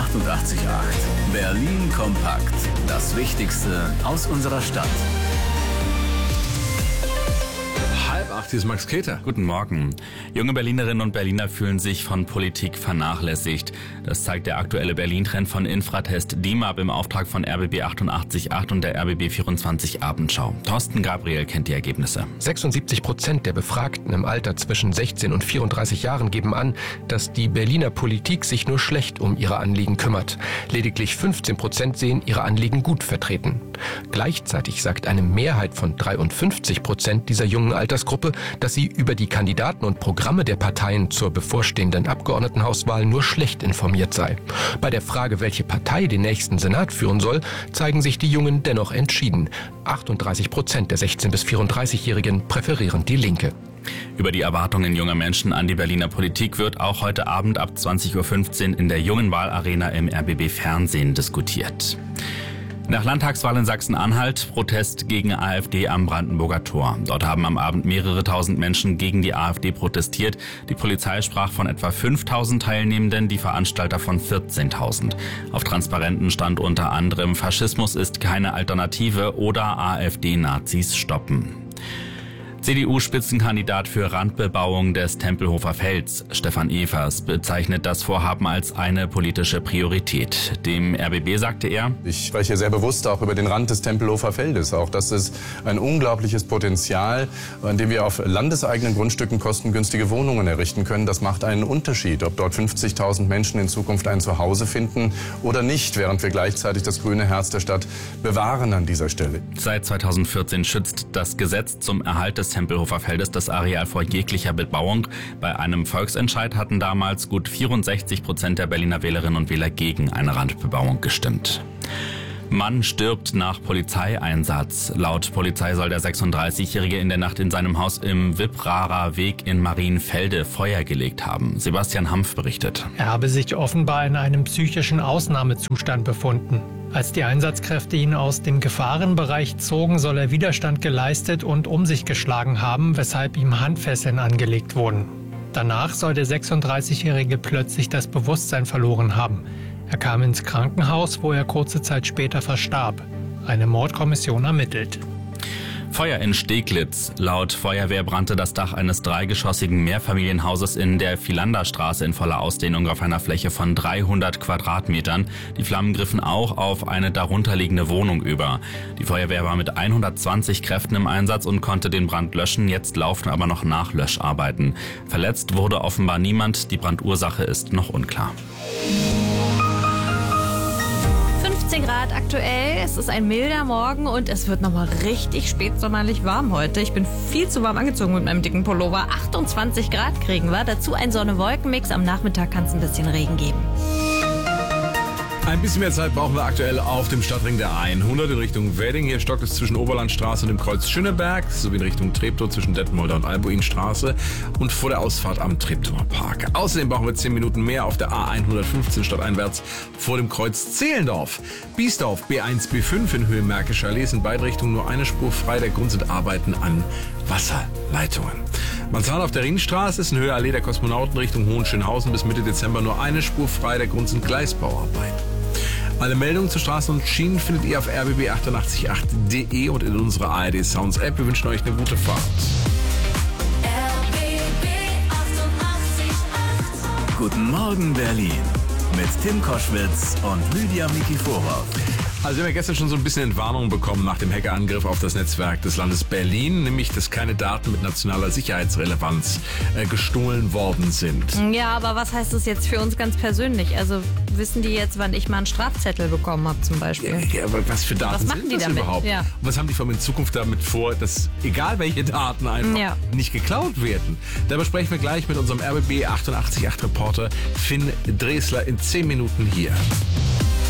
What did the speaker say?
88,8. Berlin kompakt. Das Wichtigste aus unserer Stadt. 7:30, hier ist Max Keter. Guten Morgen. Junge Berlinerinnen und Berliner fühlen sich von Politik vernachlässigt. Das zeigt der aktuelle Berlin-Trend von Infratest DIMAP im Auftrag von RBB 88,8 und der RBB 24 Abendschau. Thorsten Gabriel kennt die Ergebnisse. 76% der Befragten im Alter zwischen 16 und 34 Jahren geben an, dass die Berliner Politik sich nur schlecht um ihre Anliegen kümmert. Lediglich 15% sehen ihre Anliegen gut vertreten. Gleichzeitig sagt eine Mehrheit von 53% dieser jungen Altersgruppe, dass sie über die Kandidaten und Programme der Parteien zur bevorstehenden Abgeordnetenhauswahl nur schlecht informiert sei. Bei der Frage, welche Partei den nächsten Senat führen soll, zeigen sich die Jungen dennoch entschieden. 38% der 16- bis 34-Jährigen präferieren die Linke. Über die Erwartungen junger Menschen an die Berliner Politik wird auch heute Abend ab 20:15 Uhr in der Jungen Wahlarena im RBB Fernsehen diskutiert. Nach Landtagswahl in Sachsen-Anhalt Protest gegen AfD am Brandenburger Tor. Dort haben am Abend mehrere tausend Menschen gegen die AfD protestiert. Die Polizei sprach von etwa 5.000 Teilnehmenden, die Veranstalter von 14.000. Auf Transparenten stand unter anderem: Faschismus ist keine Alternative oder AfD-Nazis stoppen. CDU-Spitzenkandidat für Randbebauung des Tempelhofer Felds, Stefan Evers, bezeichnet das Vorhaben als eine politische Priorität. Dem RBB sagte er: Ich spreche sehr bewusst auch über den Rand des Tempelhofer Feldes. Auch das ist ein unglaubliches Potenzial, an dem wir auf landeseigenen Grundstücken kostengünstige Wohnungen errichten können. Das macht einen Unterschied, ob dort 50.000 Menschen in Zukunft ein Zuhause finden oder nicht, während wir gleichzeitig das grüne Herz der Stadt bewahren an dieser Stelle. Seit 2014 schützt das Gesetz zum Erhalt des Tempelhofer Feldes das Areal vor jeglicher Bebauung. Bei einem Volksentscheid hatten damals gut 64% der Berliner Wählerinnen und Wähler gegen eine Randbebauung gestimmt. Mann stirbt nach Polizeieinsatz. Laut Polizei soll der 36-Jährige in der Nacht in seinem Haus im Wiprarer Weg in Marienfelde Feuer gelegt haben. Sebastian Hampf berichtet. Er habe sich offenbar in einem psychischen Ausnahmezustand befunden. Als die Einsatzkräfte ihn aus dem Gefahrenbereich zogen, soll er Widerstand geleistet und um sich geschlagen haben, weshalb ihm Handfesseln angelegt wurden. Danach soll der 36-Jährige plötzlich das Bewusstsein verloren haben. Er kam ins Krankenhaus, wo er kurze Zeit später verstarb. Eine Mordkommission ermittelt. Feuer in Steglitz. Laut Feuerwehr brannte das Dach eines dreigeschossigen Mehrfamilienhauses in der Philanderstraße in voller Ausdehnung auf einer Fläche von 300 Quadratmetern. Die Flammen griffen auch auf eine darunterliegende Wohnung über. Die Feuerwehr war mit 120 Kräften im Einsatz und konnte den Brand löschen. Jetzt laufen aber noch Nachlöscharbeiten. Verletzt wurde offenbar niemand. Die Brandursache ist noch unklar. 15 Grad aktuell, es ist ein milder Morgen und es wird nochmal richtig spätsommerlich warm heute. Ich bin viel zu warm angezogen mit meinem dicken Pullover. 28 Grad kriegen wir, dazu ein Sonne-Wolken-Mix. Am Nachmittag kann es ein bisschen Regen geben. Ein bisschen mehr Zeit brauchen wir aktuell auf dem Stadtring der 100 in Richtung Wedding. Hier stockt es zwischen Oberlandstraße und dem Kreuz Schöneberg, sowie in Richtung Treptow zwischen Detmolder und Albuinstraße und vor der Ausfahrt am Treptower Park. Außerdem brauchen wir 10 Minuten mehr auf der A115 stadteinwärts vor dem Kreuz Zehlendorf. Biesdorf, B1, B5 in Höhe Märkischer Allee ist in beide Richtungen nur eine Spur frei. Der Grund sind Arbeiten an Wasserleitungen. Marzahn auf der Ringstraße ist in Höhe Allee der Kosmonauten Richtung Hohenschönhausen bis Mitte Dezember nur eine Spur frei. Der Grund sind Gleisbauarbeiten. Alle Meldungen zu Straßen und Schienen findet ihr auf rbb888.de und in unserer ARD Sounds App. Wir wünschen euch eine gute Fahrt. RBB 88,8. Guten Morgen Berlin mit Tim Koschwitz und Lydia Mikiforov. Also wir haben ja gestern schon so ein bisschen Entwarnung bekommen nach dem Hackerangriff auf das Netzwerk des Landes Berlin, nämlich dass keine Daten mit nationaler Sicherheitsrelevanz gestohlen worden sind. Ja, aber was heißt das jetzt für uns ganz persönlich? Also wissen die jetzt, wann ich mal einen Strafzettel bekommen habe zum Beispiel? Ja, aber was für Daten sind das überhaupt? Ja. Was haben die vor allem in Zukunft damit vor, dass egal welche Daten einfach nicht geklaut werden? Darüber sprechen wir gleich mit unserem RBB 88,8 Reporter Finn Dresler in 10 Minuten hier.